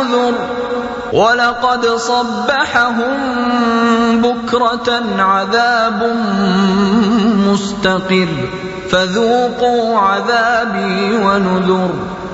نذر ولقد صبحهم بكرة عذاب مستقر فذوقوا عذابي ونذر